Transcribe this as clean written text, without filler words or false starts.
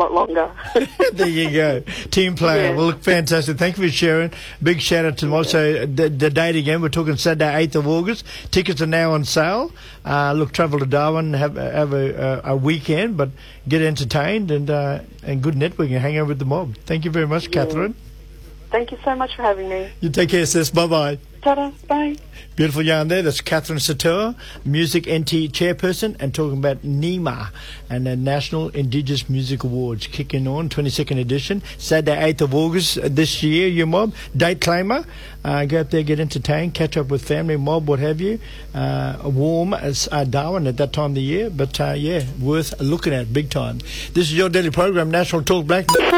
lot longer. There you go. Team player. Yeah. Well, look, fantastic. Thank you for sharing. Big shout out to them. Also, the date again, we're talking Saturday, 8th of August. Tickets are now on sale. Look, travel to Darwin, have a weekend, but get entertained and good networking, hang out with the mob. Thank you very much, Catherine. Thank you so much for having me. You take care, sis. Bye-bye. Ta-da. Bye. Beautiful yarn there. That's Catherine Sator, Music NT chairperson, and talking about NEMA and the National Indigenous Music Awards kicking on, 22nd edition, Saturday, 8th of August this year, your mob. Date claimer. Go up there, get entertained, catch up with family, mob, what have you. Warm as Darwin at that time of the year, but worth looking at big time. This is your daily program, National Talk Black.